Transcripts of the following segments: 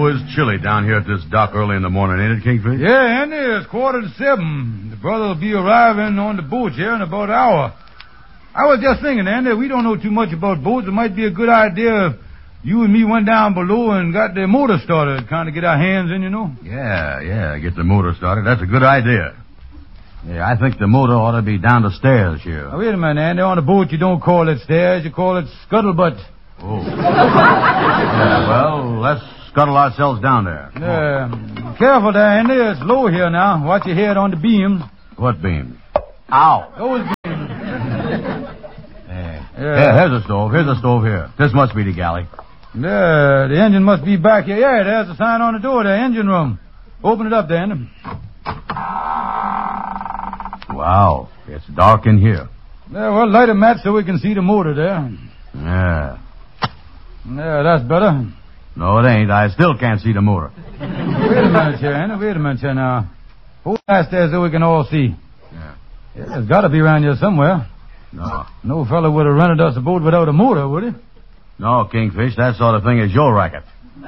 sure is chilly down here at this dock early in the morning, ain't it, Kingfish? Yeah, Andy, it's 6:45. The brother will be arriving on the boat here in about an hour. I was just thinking, Andy, we don't know too much about boats. It might be a good idea if you and me went down below and got the motor started, kind of get our hands in, you know? Yeah, get the motor started. That's a good idea. Yeah, I think the motor ought to be down the stairs here. Now, wait a minute, Andy. On a boat, you don't call it stairs. You call it scuttlebutt. Oh. Yeah, well, let's scuttle ourselves down there. Yeah. Careful there, Andy. It's low here now. Watch your head on the beam. What beam? Ow. Those beams. Yeah, here's a stove here. This must be the galley. Yeah, the engine must be back here. Yeah, there's a sign on the door there, engine room. Open it up, Dan. Wow, it's dark in here. Yeah, well, light a match so we can see the motor there. Yeah. Yeah, that's better. No, it ain't. I still can't see the motor. Wait a minute here, Anna. Wait a minute here now. Hold fast there so we can all see. Yeah. It's got to be around here somewhere. No fellow would have rented us a boat without a motor, would he? No, Kingfish, that sort of thing is your racket.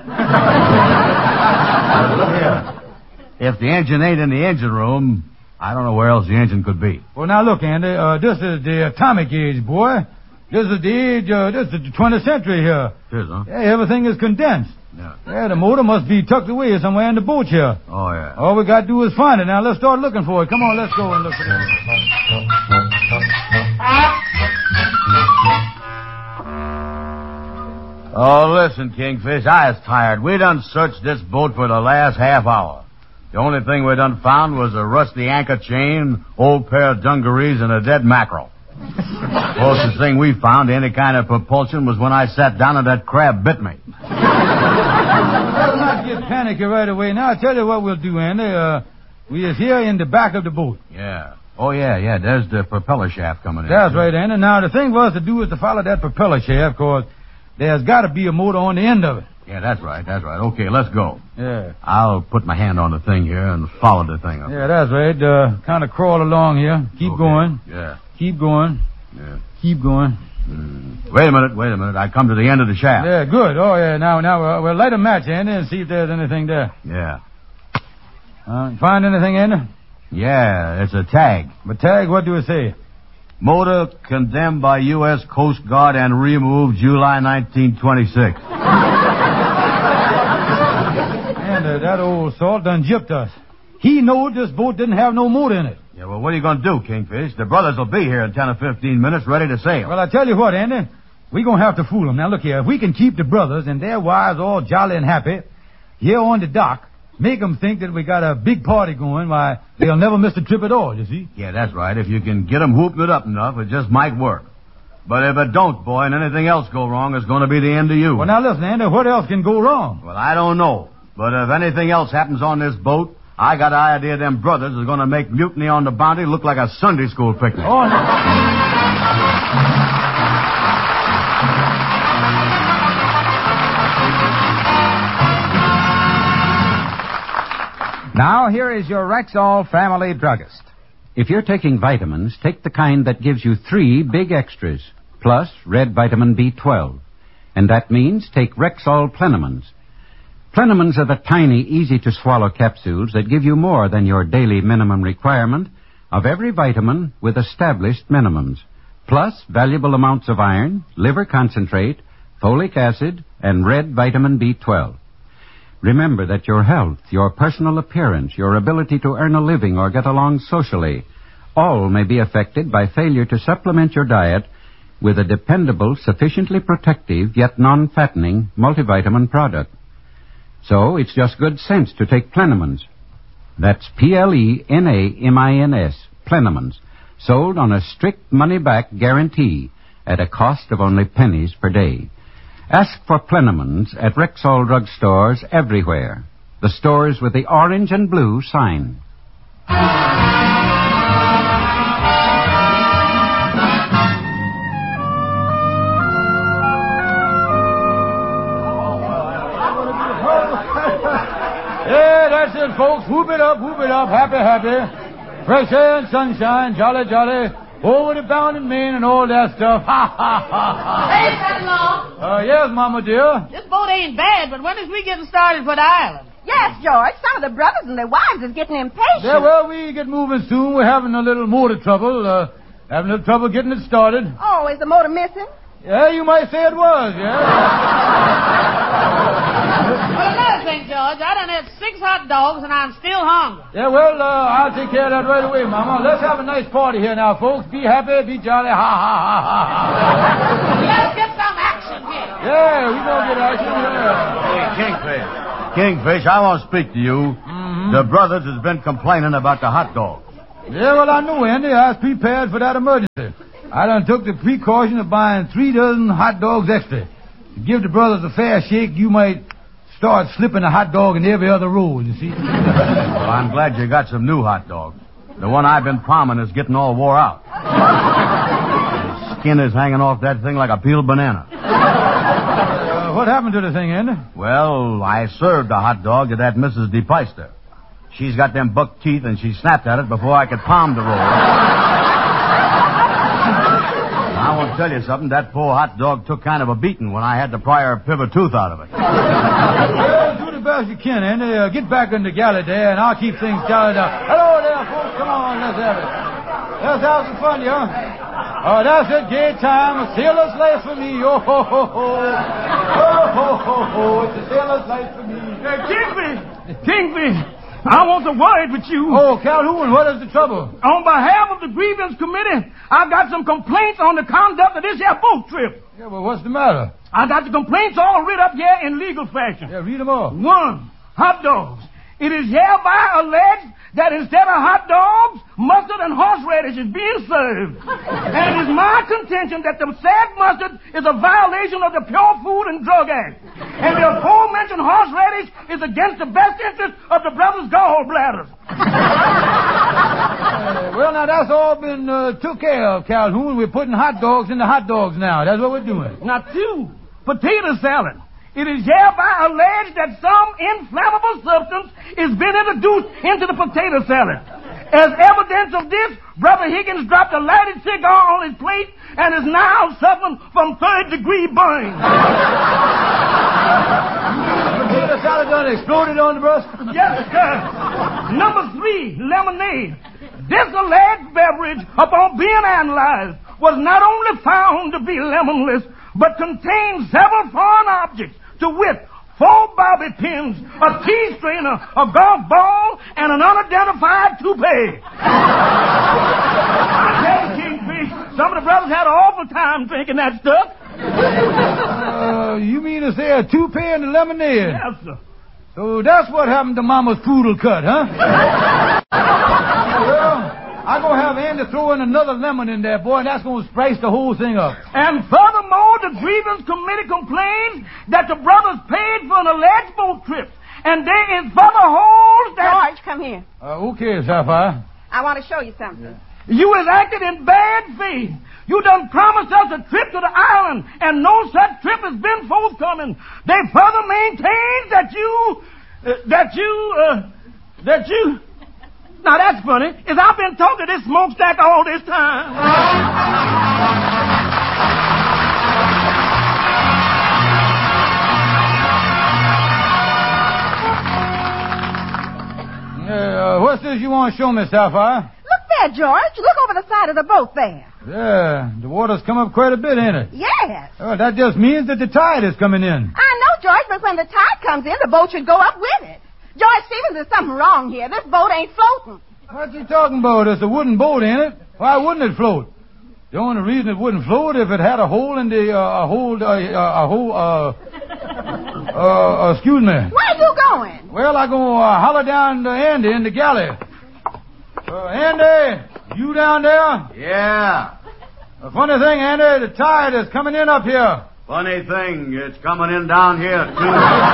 If the engine ain't in the engine room, I don't know where else the engine could be. Well, now look, Andy, this is the atomic age, boy. This is the age, this is the 20th century here. It is, huh? Yeah, everything is condensed. Yeah, the motor must be tucked away somewhere in the boat here. Oh, yeah. All we got to do is find it. Now, let's start looking for it. Come on, let's go and look for it. Oh, listen, Kingfish, I was tired. We done searched this boat for the last half hour. The only thing we done found was a rusty anchor chain, old pair of dungarees, and a dead mackerel. Closest thing we found to any kind of propulsion was when I sat down and that crab bit me. Let's not get panicky right away. Now, I'll tell you what we'll do, Andy. We is here in the back of the boat. Yeah. Oh, yeah. There's the propeller shaft coming in. That's right, Andy. Now, the thing for us to do is to follow that propeller shaft, because there's got to be a motor on the end of it. Yeah, that's right. Okay, let's go. Yeah. I'll put my hand on the thing here and follow the thing up. Yeah, that's right. Kind of crawl along here. Keep going. Yeah. Keep going. Yeah. Keep going. Wait a minute. I come to the end of the shaft. Yeah, good. Oh, yeah. Now, we'll light a match, Andy, and see if there's anything there. Yeah. Find anything, Andy? Yeah, it's a tag. But tag, what do it say? Motor condemned by U.S. Coast Guard and removed July 1926. And that old salt done gypped us. He knowed this boat didn't have no motor in it. Yeah, well, what are you going to do, Kingfish? The brothers will be here in 10 or 15 minutes ready to sail. Well, I tell you what, Andy. We're going to have to fool them. Now, look here. If we can keep the brothers and their wives all jolly and happy here on the dock, make them think that we got a big party going, why, they'll never miss the trip at all, you see? Yeah, that's right. If you can get them whooping it up enough, it just might work. But if it don't, boy, and anything else go wrong, it's going to be the end of you. Well, now, listen, Andy, what else can go wrong? Well, I don't know. But if anything else happens on this boat, I got an idea them brothers is going to make Mutiny on the Bounty look like a Sunday school picnic. Oh, no. Now, here is your Rexall family druggist. If you're taking vitamins, take the kind that gives you 3 big extras, plus red vitamin B12. And that means take Rexall Plenamins. Plenamins are the tiny, easy-to-swallow capsules that give you more than your daily minimum requirement of every vitamin with established minimums, plus valuable amounts of iron, liver concentrate, folic acid, and red vitamin B12. Remember that your health, your personal appearance, your ability to earn a living or get along socially, all may be affected by failure to supplement your diet with a dependable, sufficiently protective, yet non-fattening multivitamin product. So it's just good sense to take Plenamins. That's Plenamins, Plenamins, sold on a strict money-back guarantee at a cost of only pennies per day. Ask for Plenamins at Rexall drugstores everywhere. The stores with the orange and blue sign. Yeah, that's it, folks. Whoop it up. Happy. Fresh air and sunshine. Jolly. Over the bounding main and all that stuff. Ha, ha, ha, ha. Hey, Fenelon. Yes, Mama dear. This boat ain't bad, but when is we getting started for the island? Yes, George. Some of the brothers and their wives is getting impatient. Yeah, well, we get moving soon. We're having a little motor trouble. Having a little trouble getting it started. Oh, is the motor missing? Yeah, you might say it was, yeah. Well, another thing, George, I done had 6 hot dogs and I'm still hungry. Yeah, well, I'll take care of that right away, Mama. Let's have a nice party here now, folks. Be happy, be jolly, ha, ha, ha, ha, ha. Let's get some action here. Yeah, we gonna get action here. Hey, Kingfish, I want to speak to you. Mm-hmm. The brothers has been complaining about the hot dog. Yeah, well, I know, Andy. I was prepared for that emergency. I done took the precaution of buying 3 dozen hot dogs extra. To give the brothers a fair shake, you might start slipping a hot dog in every other roll, you see. Well, I'm glad you got some new hot dogs. The one I've been palming is getting all wore out. The skin is hanging off that thing like a peeled banana. What happened to the thing, Andy? Well, I served a hot dog to that Mrs. DePeister. She's got them buck teeth, and she snapped at it before I could palm the roll. I want to tell you something. That poor hot dog took kind of a beating when I had to pry her pivot tooth out of it. Well, do the best you can, Andy. Get back in the galley there, and I'll keep things tallied up. Hello there, folks. Come on, let's have it. Let's have some fun, yeah? Oh, that's it. Gay time. A sailor's life for me. Oh, ho, ho, ho. Oh, ho, ho, ho. It's a sailor's life for me. Kingfish, I want to word with you. Oh, Calhoun, what is the trouble? On behalf of the grievance committee, I got some complaints on the conduct of this here boat trip. Yeah, well, what's the matter? I got the complaints all writ up here in legal fashion. Yeah, read them all. 1, hot dogs. It is hereby alleged that instead of hot dogs, mustard and horseradish is being served. And it is my contention that the said mustard is a violation of the Pure Food and Drug Act. And the aforementioned horseradish is against the best interest of the brothers' gallbladders. Well, now, that's all been took care of, Calhoun. We're putting hot dogs in the hot dogs now. That's what we're doing. Now, 2, potato salad. It is hereby alleged that some inflammable substance is being introduced into the potato salad. As evidence of this, Brother Higgins dropped a lighted cigar on his plate and is now suffering from 3rd-degree burn. Potato salad done exploded on the bus? Yes, sir. Number 3, lemonade. This alleged beverage, upon being analyzed, was not only found to be lemonless, but contained several foreign objects, to wit, 4 bobby pins, a tea strainer, a golf ball, and an unidentified toupee. I tell you, Kingfish, some of the brothers had an awful time drinking that stuff. You mean to say a toupee and a lemonade? Yes, sir. So that's what happened to Mama's poodle cut, huh? Well, I'm going to have Andy throw in another lemon in there, boy, and that's going to spice the whole thing up. And furthermore, the grievance committee complains that the brothers paid for an alleged boat trip, and there is further holes that... George, come here. Okay, Sapphire. I want to show you something. You has acted in bad faith. You done promised us a trip to the island, and no such trip has been forthcoming. They further maintain that you... Now, that's funny, is I've been talking to this smokestack all this time. What's this you want to show me, Sapphire? Look there, George. Look over the side of the boat there. Yeah, the water's come up quite a bit, ain't it? Yes. Oh, that just means that the tide is coming in. I know, George, but when the tide comes in, the boat should go up with it. George Stevens, there's something wrong here. This boat ain't floating. What you talking about? It's a wooden boat, ain't it? Why wouldn't it float? The only reason it wouldn't float if it had a hole in the, excuse me. Where you going? Well, I'm going to holler down to Andy in the galley. Andy, you down there? Yeah. The funny thing, Andy, the tide is coming in up here. Funny thing, it's coming in down here, too.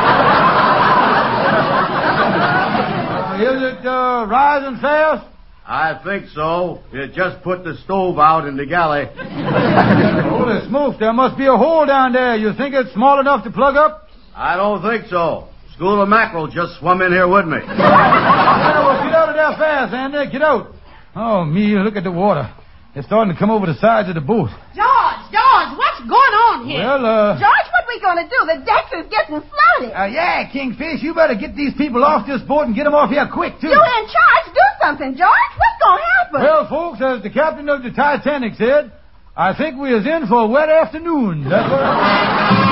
Is it rising fast? I think so. It just put the stove out in the galley. Holy smokes, there must be a hole down there. You think it's small enough to plug up? I don't think so. School of Mackerel just swum in here with me. Well, get out of there fast, Andy. Get out. Oh, me, look at the water. They're starting to come over the sides of the boat. George, what's going on here? Well, George, what we going to do? The deck is getting flooded. yeah, Kingfish, you better get these people off this boat and get them off here quick, too. You in charge. Do something, George. What's going to happen? Well, folks, as the captain of the Titanic said, I think we is in for a wet afternoon. That's what...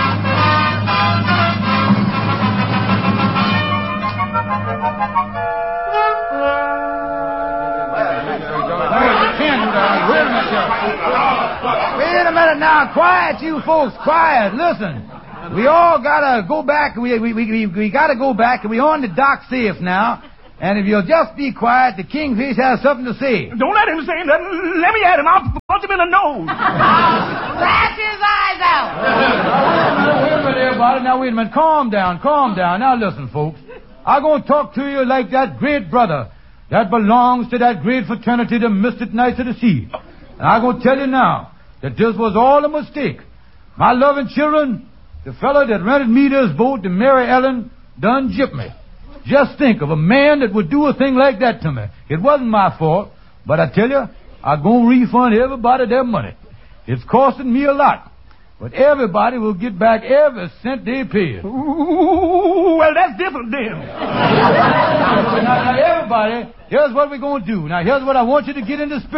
Wait a minute now. Quiet, you folks. Quiet. Listen. We all gotta go back. We gotta go back, and we're on the dock safe now. And if you'll just be quiet, the Kingfish has something to say. Don't let him say nothing. Let me at him. I'll punch him in the nose. Blast his eyes out. Wait a minute, everybody. Now, wait a minute. Calm down. Now, listen, folks. I'm going to talk to you like that great brother that belongs to that great fraternity, the Mystic Knights of the Sea. And I'm going to tell you now that this was all a mistake. My loving children, the fellow that rented me this boat, the Mary Ellen, done gypped me. Just think of a man that would do a thing like that to me. It wasn't my fault, but I tell you, I'm going to refund everybody their money. It's costing me a lot, but everybody will get back every cent they paid. Ooh, well, that's different then. Now, everybody, here's what we're going to do. Now, here's what I want you to get in the spirit.